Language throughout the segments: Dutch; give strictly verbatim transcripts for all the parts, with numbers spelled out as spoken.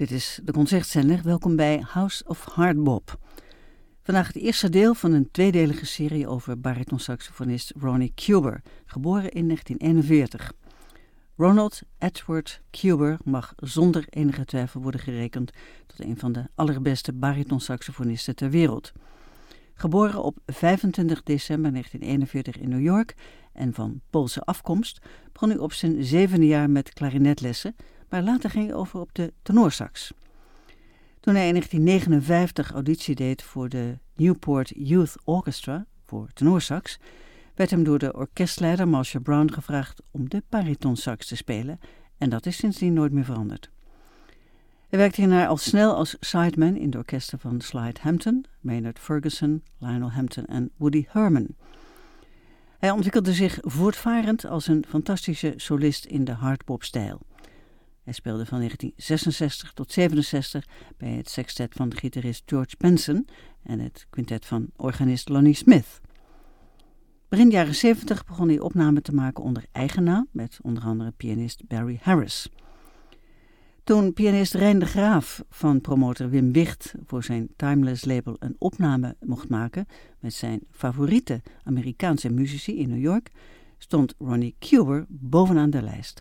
Dit is de Concertzender. Welkom bij House of Hardbop. Vandaag het eerste deel van een tweedelige serie over baritonsaxofonist Ronnie Cuber, geboren in negentien eenenveertig. Ronald Edward Cuber mag zonder enige twijfel worden gerekend tot een van de allerbeste baritonsaxofonisten ter wereld. Geboren op vijfentwintig december negentien eenenveertig in New York en van Poolse afkomst, begon hij op zijn zevende jaar met klarinetlessen, maar later ging hij over op de tenorsax. Toen hij in negentien negenenvijftig auditie deed voor de Newport Youth Orchestra voor tenorsax, werd hem door de orkestleider Marcia Brown gevraagd om de baritonsax te spelen en dat is sindsdien nooit meer veranderd. Hij werkte hierna al snel als sideman in de orkesten van Slide Hampton, Maynard Ferguson, Lionel Hampton en Woody Herman. Hij ontwikkelde zich voortvarend als een fantastische solist in de hardbop-stijl. Hij speelde van negentien zesenzestig tot zevenenzestig bij het sextet van gitarist George Benson en het quintet van organist Lonnie Smith. Begin jaren zeventig begon hij opnamen te maken onder eigen naam met onder andere pianist Barry Harris. Toen pianist Rein de Graaf van promotor Wim Wicht voor zijn Timeless label een opname mocht maken met zijn favoriete Amerikaanse muzici in New York, stond Ronnie Cuber bovenaan de lijst.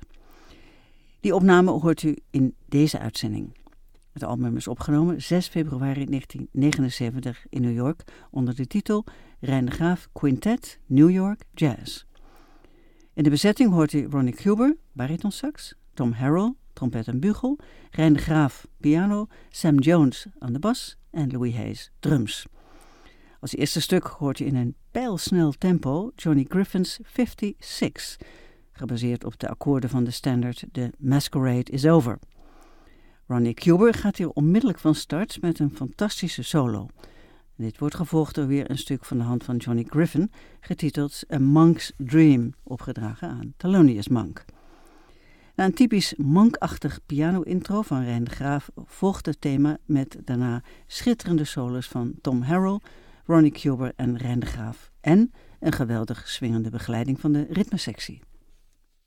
Die opname hoort u in deze uitzending. Het album is opgenomen zes februari negentien negenenzeventig in New York onder de titel Rein de Graaf Quintet New York Jazz. In de bezetting hoort u Ronnie Cuber, baritonsax, Tom Harrell, trompet en bugel, Rein de Graaf, piano, Sam Jones aan de bas en Louis Hayes, drums. Als eerste stuk hoort u in een pijlsnel tempo Johnny Griffin's vijfenzestig, gebaseerd op de akkoorden van de standaard The Masquerade is Over. Ronnie Cuber gaat hier onmiddellijk van start met een fantastische solo. Dit wordt gevolgd door weer een stuk van de hand van Johnny Griffin, getiteld A Monk's Dream, opgedragen aan Thelonious Monk. Na een typisch monkachtig piano-intro van Rein de Graaf volgt het thema met daarna schitterende solos van Tom Harrell, Ronnie Cuber en Rein de Graaf en een geweldig swingende begeleiding van de ritmesectie.